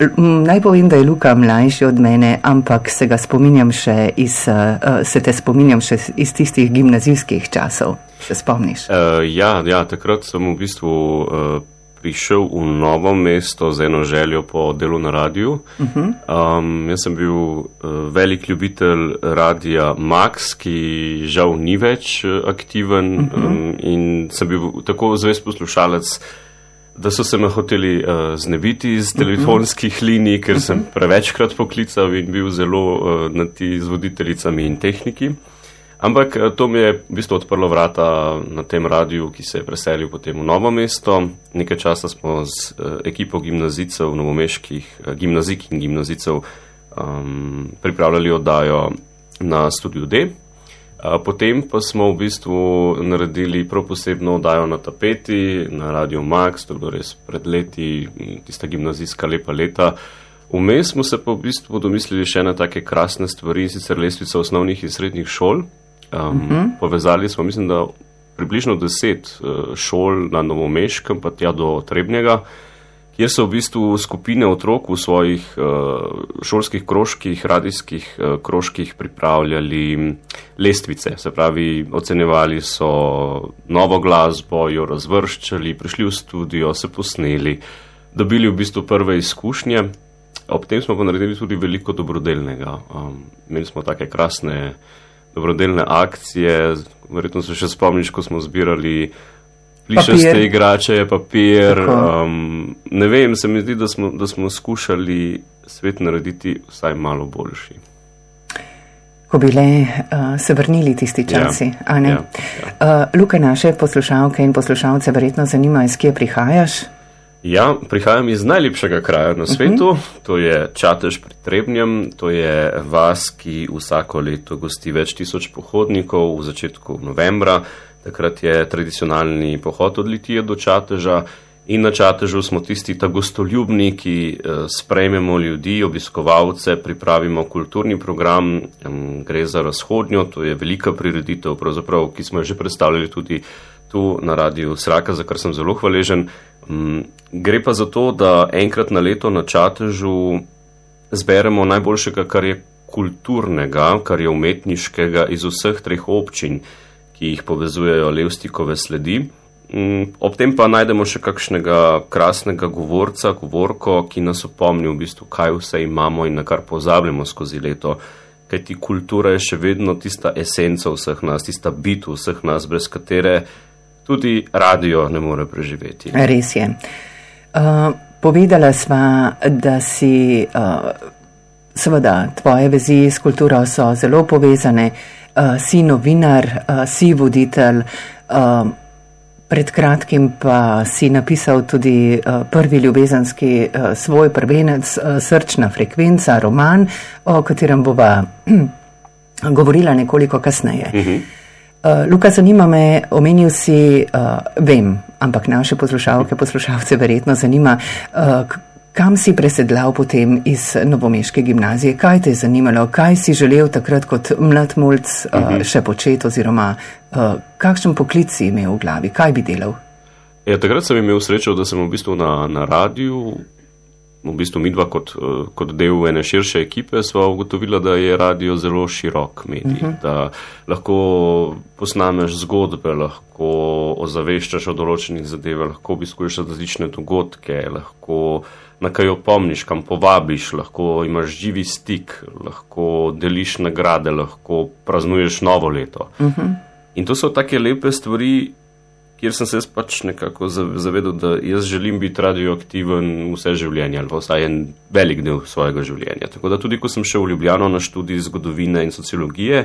Naj povem, da je Luka mlajši od mene, ampak se te spominjam še iz tistih gimnazijskih časov. Se spomniš? Ja, takrat sem v bistvu prišel v Novo mesto z eno željo po delu na radiju. Jaz sem bil velik ljubitelj radija Max, ki žal ni več aktiven, in sem bil tako zvest poslušalec, da so se me hoteli znebiti iz telefonskih linij, ker sem prevečkrat poklical in bil zelo na ti z voditeljicami in tehniki. Ampak to mi je v bistvu odprlo vrata na tem radiju, ki se je preselil potem v Novo mesto. Nekaj časa smo z ekipo gimnazijcev, novomeških gimnazijk in gimnazijcev pripravljali oddajo na Studiu D. Potem pa smo v bistvu naredili prav posebno oddajo na tapeti, na Radio Max, to je bilo res pred leti, tista gimnazijska lepa leta. Vmes smo se pa v bistvu domislili še ene take krasne stvari, sicer lestvice osnovnih in srednjih šol. Povezali smo, mislim, da približno 10 šol na Novomeškem, pa tja do Trebnjega, kjer so v bistvu skupine otrok v svojih šolskih krožkih, radijskih krožkih pripravljali lestvice. Se pravi, ocenjevali so novo glasbo, jo razvrščali, prišli v studio, se posneli, dobili v bistvu prve izkušnje. Ob tem smo pa naredili tudi veliko dobrodelnega. Imeli smo take krasne dobrodelne akcije, verjetno se še spomniš, ko smo zbirali plišaste igrače, papir. Ne vem, se mi zdi, da smo skušali svet narediti vsaj malo boljši. Ko bi le se vrnili tisti časi, a ne? Luka, naše poslušalke in poslušalce verjetno zanimajo, iz kje prihajaš? Ja, prihajam iz najlepšega kraja na svetu, to je Čatež pri Trebnjem, to je vas, ki vsako leto gosti več tisoč pohodnikov v začetku novembra. Takrat je tradicionalni pohod od Litije do Čateža in na Čatežu smo tisti ta gostoljubni, ki sprejmemo ljudi, obiskovalce, pripravimo kulturni program, gre za Razhodnjo, to je velika prireditev, pravzaprav, ki smo jo že predstavljali tudi tu na Radiu Sraka, za kar sem zelo hvaležen. Gre pa za to, da enkrat na leto na Čatežu zberemo najboljšega, kar je kulturnega, kar je umetniškega iz vseh 3 občin, ki jih povezujejo Levstikove sledi. Ob tem pa najdemo še kakšnega krasnega govorca, govorko, ki nas opomni v bistvu, kaj vse imamo in na kar pozabljamo skozi leto. Kajti kultura je še vedno tista esenca vseh nas, tista bit vseh nas, brez katere tudi radio ne more preživeti. Res je. Povedala sva, da si, seveda, tvoje vezi s kulturo so zelo povezane, si novinar, si voditelj, pred kratkim pa si napisal tudi prvi ljubezenski svoj prvenec, Srčna frekvenca, roman, o katerem bova govorila nekoliko kasneje. Luka, zanima me, omenil si, vem, ampak naše poslušalke, poslušalce verjetno zanima, kam si presedlal potem iz novomeške gimnazije, kaj te je zanimalo, kaj si želel takrat kot mlad mulc še početi, oziroma kakšen poklic si imel v glavi, kaj bi delal? Ja, takrat sem imel srečo, da sem v bistvu na radiju, v bistvu midva kot del ene širše ekipe, sva ugotovila, da je radio zelo širok medij, da lahko posnameš zgodbe, lahko ozaveščaš o določenih zadevah, lahko obiskuješ različne dogodke, lahko na kaj opomniš, kam povabiš, lahko imaš živi stik, lahko deliš nagrade, lahko praznuješ novo leto. In to so take lepe stvari, kjer sem se pač nekako zavedal, da jaz želim biti radioaktiven vse življenje, ali pa vsaj en velik del svojega življenja. Tako da tudi, ko sem šel v Ljubljano na študij zgodovine in sociologije,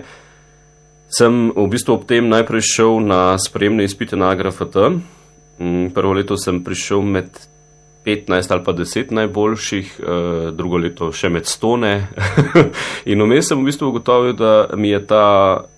sem v bistvu ob tem najprej šel na sprejemne izpite na AGRFT. Prvo leto sem prišel med 15 ali pa 10 najboljših, drugo leto še med 100 ne. In vmes sem v bistvu ugotovil, da mi je ta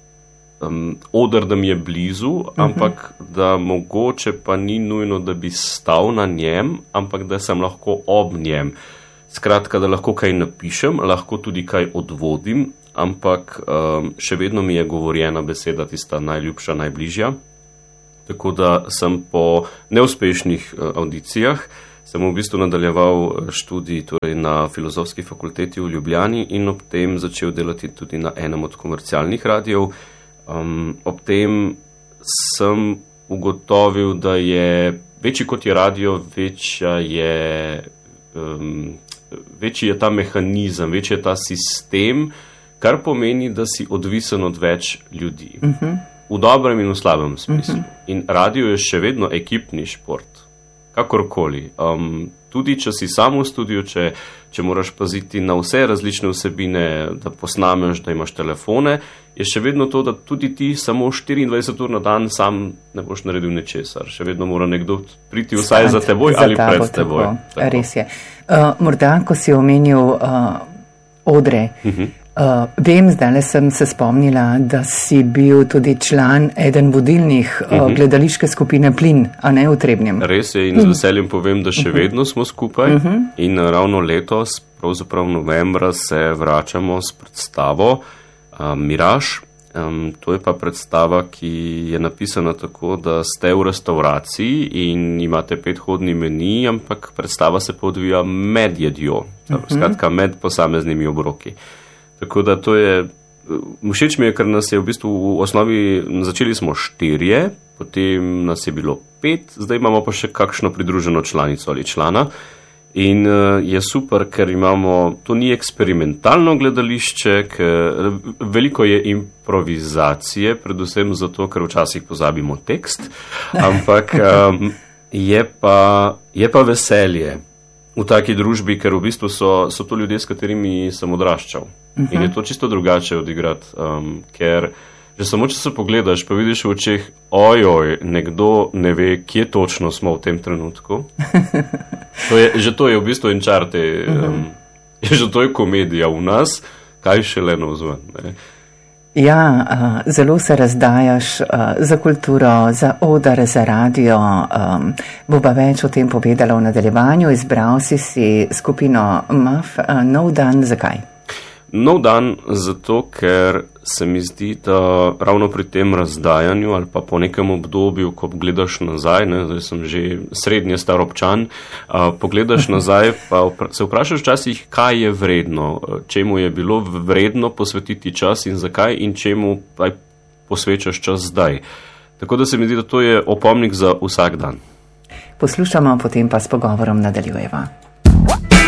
oder, da mi je blizu, ampak da mogoče pa ni nujno, da bi stal na njem, ampak da sem lahko ob njem. Skratka, da lahko kaj napišem, lahko tudi kaj odvodim, ampak še vedno mi je govorjena beseda tista najljubša, najbližja. Tako da sem po neuspešnih audicijah sem v bistvu nadaljeval študij torej na Filozofski fakulteti v Ljubljani in ob tem začel delati tudi na enem od komercialnih radijev. Ob tem sem ugotovil, da je večji kot je radio, večji je ta mehanizem, večji je ta sistem, kar pomeni, da si odvisen od več ljudi. V dobrem in v slabem smislu. In radio je še vedno ekipni šport. Kakorkoli. Tudi, če si sam v studiu, če moraš paziti na vse različne vsebine, da posnameš, da imaš telefone, je še vedno to, da tudi ti samo 24 ur na dan sam ne boš naredil ničesar. Še vedno mora nekdo priti vsaj za teboj ali pred teboj. Res je. Morda, ko si omenil odre, vem, zdaj sem se spomnila, da si bil tudi član eden vodilnih gledališke skupine Plin, a ne v Trebnjem. Res je in z veseljem povem, da še vedno smo skupaj in ravno letos, pravzaprav novembra, se vračamo s predstavo Miraž. To je pa predstava, ki je napisana tako, da ste v restauraciji in imate 5-hodni meni, ampak predstava se pa odvija med jedjo, skratka med posameznimi obroki. Tako da to je, všeč mi je, ker nas je v bistvu v osnovi, začeli smo 4, potem nas je bilo 5, zdaj imamo pa še kakšno pridruženo članico ali člana in je super, ker imamo, to ni eksperimentalno gledališče, ker veliko je improvizacije, predvsem zato, ker včasih pozabimo tekst, ampak je pa veselje v taki družbi, ker v bistvu so to ljudje, s katerimi sem odraščal. In je to čisto drugače odigrati, ker že samo, če se pogledaš, pa vidiš v očeh, ojoj, nekdo ne ve, kje točno smo v tem trenutku. Že to je v bistvu en čar že to je komedija v nas, kaj šele navzven. Ja, zelo se razdajaš za kulturo, za oder, za radio. Bova več o tem povedala v nadaljevanju. Izbral si skupino MAF. Nov dan, zakaj? Nov dan zato, ker se mi zdi, da ravno pri tem razdajanju ali pa po nekem obdobju, ko gledaš nazaj, zdaj sem že srednje star občan, pogledaš nazaj, pa se vprašaš včasih, kaj je vredno, čemu je bilo vredno posvetiti čas in zakaj in čemu posvečaš čas zdaj. Tako da se mi zdi, da to je opomnik za vsak dan. Poslušamo, potem pa s pogovorom nadaljujeva.